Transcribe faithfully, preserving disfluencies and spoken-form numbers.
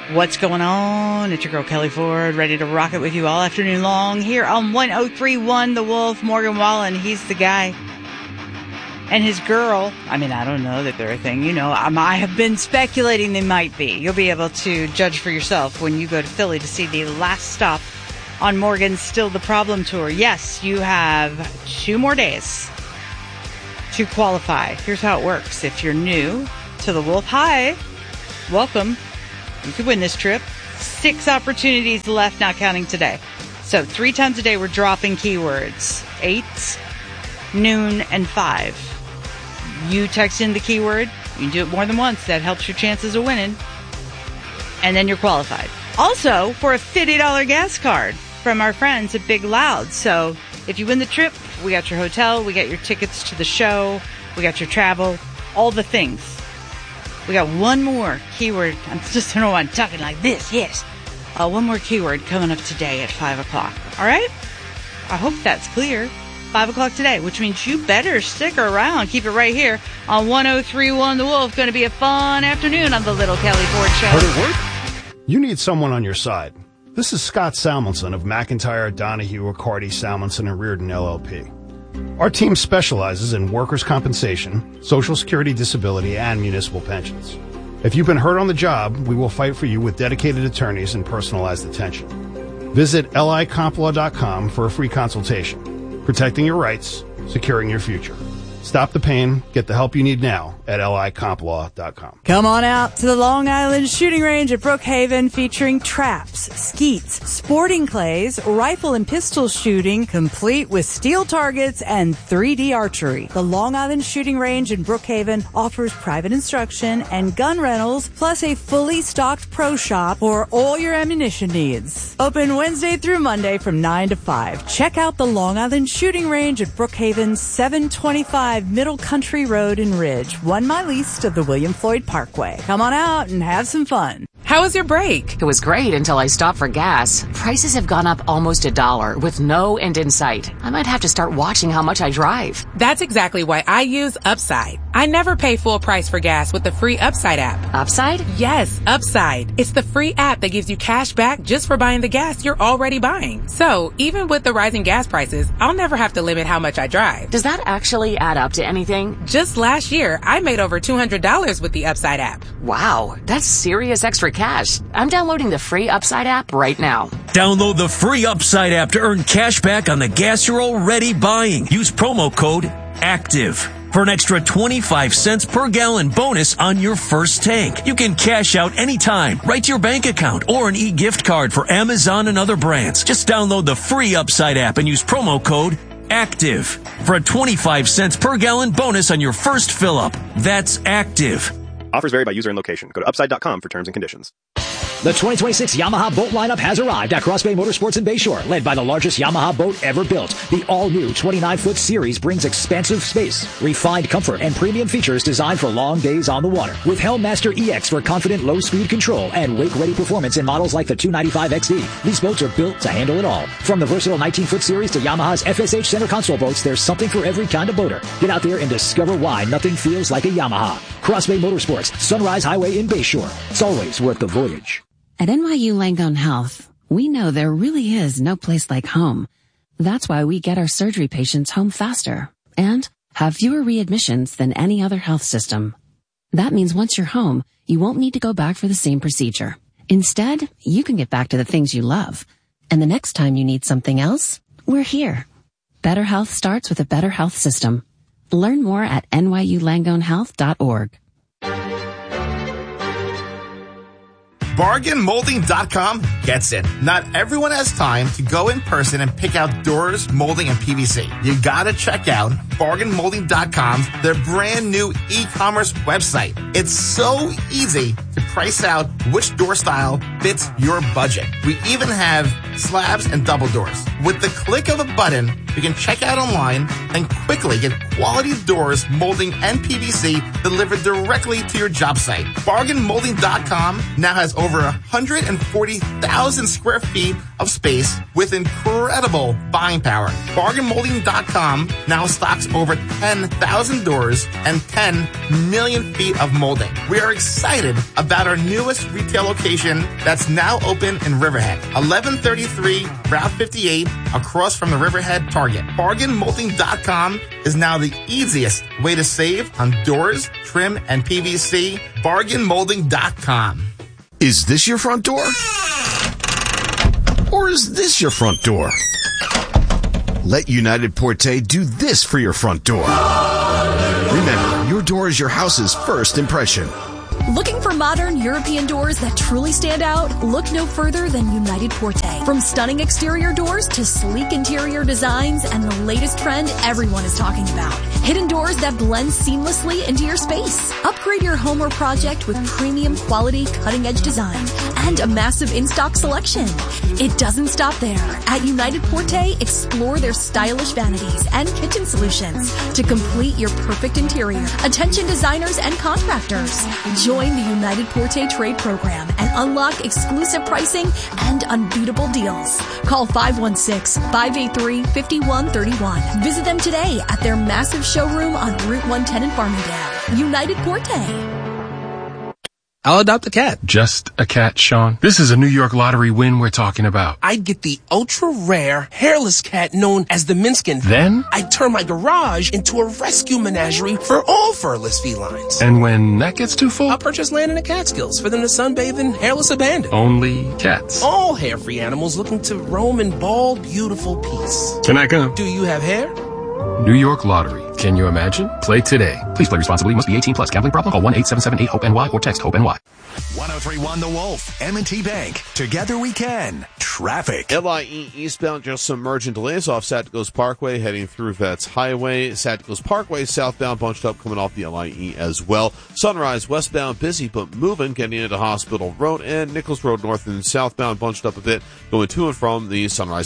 What's going on? It's your girl Kelly Ford, ready to rock it with you all afternoon long here on one oh three point one The Wolf. Morgan Wallen, he's the guy. And his girl, I mean, I don't know that they're a thing. You know, I have been speculating they might be. You'll be able to judge for yourself when you go to Philly to see the last stop on Morgan's Still the Problem tour. Yes, you have two more days to qualify. Here's how it works. If you're new to the Wolf, hi, welcome. You could win this trip. Six opportunities left, not counting today. So three times a day we're dropping keywords. Eight, noon, and five. You text in the keyword. You can do it more than once. That helps your chances of winning. And then you're qualified. Also, for a fifty dollars gas card from our friends at Big Loud. So if you win the trip, we got your hotel, we got your tickets to the show, we got your travel, all the things. We got one more keyword. I just don't know why I'm talking like this. Yes. Uh, one more keyword coming up today at five o'clock. All right? I hope that's clear. five o'clock today, which means you better stick around. Keep it right here on one oh three point one The Wolf. Going to be a fun afternoon on the Little Kelly Ford Show. Heard it work? You need someone on your side. This is Scott Salmonson of McIntyre, Donahue, Riccardi, Salmonson, and Reardon, L L P. Our team specializes in workers' compensation, Social Security disability, and municipal pensions. If you've been hurt on the job, we will fight for you with dedicated attorneys and personalized attention. Visit L I comp law dot com for a free consultation. Protecting your rights, securing your future. Stop the pain. Get the help you need now at L I comp law dot com. Come on out to the Long Island Shooting Range at Brookhaven, featuring traps, skeets, sporting clays, rifle and pistol shooting, complete with steel targets and three D archery. The Long Island Shooting Range in Brookhaven offers private instruction and gun rentals, plus a fully stocked pro shop for all your ammunition needs. Open Wednesday through Monday from nine to five. Check out the Long Island Shooting Range at Brookhaven, seven twenty-five Middle Country Road in Ridge, one mile east of the William Floyd Parkway. Come on out and have some fun. How was your break? It was great until I stopped for gas. Prices have gone up almost a dollar with no end in sight. I might have to start watching how much I drive. That's exactly why I use Upside. I never pay full price for gas with the free Upside app. Upside? Yes, Upside. It's the free app that gives you cash back just for buying the gas you're already buying. So even with the rising gas prices, I'll never have to limit how much I drive. Does that actually add up to anything? Just last year, I made over two hundred dollars with the Upside app. Wow, that's serious extra cash. I'm downloading the free Upside app right now. Download the free Upside app to earn cash back on the gas you're already buying. Use promo code ACTIVE for an extra twenty-five cents per gallon bonus on your first tank. You can cash out anytime, right to your bank account, or an e-gift card for Amazon and other brands. Just download the free Upside app and use promo code ACTIVE for a twenty-five cents per gallon bonus on your first fill-up. That's ACTIVE. Offers vary by user and location. Go to upside dot com for terms and conditions. The twenty twenty-six Yamaha boat lineup has arrived at Cross Bay Motorsports in Bayshore. Led by the largest Yamaha boat ever built, the all-new twenty-nine foot series brings expansive space, refined comfort, and premium features designed for long days on the water. With Helmmaster E X for confident low-speed control and wake-ready performance in models like the two ninety-five X D, these boats are built to handle it all. From the versatile nineteen foot series to Yamaha's F S H center console boats, there's something for every kind of boater. Get out there and discover why nothing feels like a Yamaha. Cross Bay Motorsports, Sunrise Highway in Bayshore. It's always worth the voyage. At N Y U Langone Health, we know there really is no place like home. That's why we get our surgery patients home faster and have fewer readmissions than any other health system. That means once you're home, you won't need to go back for the same procedure. Instead, you can get back to the things you love. And the next time you need something else, we're here. Better health starts with a better health system. Learn more at N Y U langone health dot org. bargain molding dot com gets it. Not everyone has time to go in person and pick out doors, molding, and P V C. You gotta check out bargain molding dot com, their brand new e-commerce website. It's so easy to price out which door style fits your budget. We even have slabs and double doors. With the click of a button, you can check out online and quickly get quality doors, molding, and P V C delivered directly to your job site. bargain molding dot com now has over one hundred forty thousand square feet of space with incredible buying power. bargain molding dot com now stocks over ten thousand doors and ten million feet of molding. We are excited about our newest retail location that's now open in Riverhead. eleven thirty-three Route fifty-eight across from the Riverhead Target. bargain molding dot com is now the easiest way to save on doors, trim, and P V C. bargain molding dot com. Is this your front door? Or is this your front door? Let United Porte do this for your front door. Remember, your door is your house's first impression. Looking for modern European doors that truly stand out? Look no further than United Porte. From stunning exterior doors to sleek interior designs and the latest trend everyone is talking about. Hidden doors that blend seamlessly into your space. Upgrade your home or project with premium quality cutting-edge design and a massive in-stock selection. It doesn't stop there. At United Porte, explore their stylish vanities and kitchen solutions to complete your perfect interior. Attention designers and contractors. Join the United Porte Trade Program and unlock exclusive pricing and unbeatable deals. Call five one six, five eight three, five one three one. Visit them today at their massive showroom on Route one ten in Farmingdale. United Porte. I'll adopt a cat. Just a cat, Sean? This is a New York lottery win we're talking about. I'd get the ultra-rare, hairless cat known as the Minskin. Then? I'd turn my garage into a rescue menagerie for all furless felines. And when that gets too full? I'll purchase land in the Catskills for them to sunbathe in hairless abandon. Only cats? All hair-free animals looking to roam in bald, beautiful peace. Can I come? Do you have hair? New York Lottery. Can you imagine? Play today. Please play responsibly. Must be eighteen plus. Gambling problem? Call one eight seven seven eight hope N Y or text HOPE-N Y. one oh three point one The Wolf, M and T Bank. Together we can. Traffic. L I E eastbound, just some merging delays off Saticos Parkway heading through Vets Highway. Saticos Parkway southbound bunched up coming off the L I E as well. Sunrise westbound busy but moving getting into Hospital Road, and Nichols Road north and southbound bunched up a bit going to and from the Sunrise